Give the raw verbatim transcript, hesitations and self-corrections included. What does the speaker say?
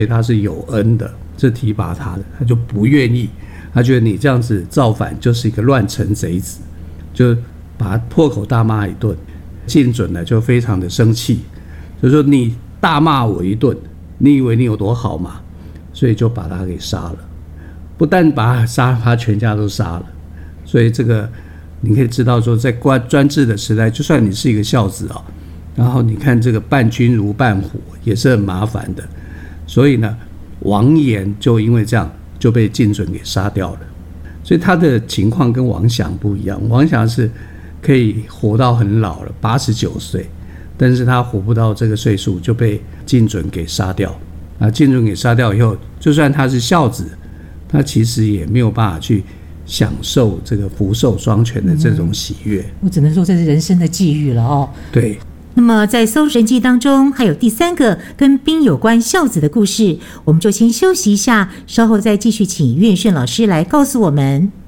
所以他是有恩的，是提拔他的，他就不愿意，他觉得你这样子造反就是一个乱臣贼子，就把他破口大骂一顿。晋准呢就非常的生气，就说你大骂我一顿，你以为你有多好吗？所以就把他给杀了，不但把他杀，他全家都杀了。所以这个你可以知道说，在专制的时代，就算你是一个孝子啊、哦，然后你看这个伴君如伴虎也是很麻烦的。所以呢，王延就因为这样就被晋准给杀掉了。所以他的情况跟王祥不一样，王祥是可以活到很老了，八十九岁，但是他活不到这个岁数就被晋准给杀掉。啊，晋准给杀掉以后，就算他是孝子，他其实也没有办法去享受这个福寿双全的这种喜悦。 嗯、我只能说这是人生的际遇了哦。 对。 那么在《搜神记》当中还有第三个跟兵有关孝子的故事，我们就先休息一下，稍后再继续请岳炫老师来告诉我们。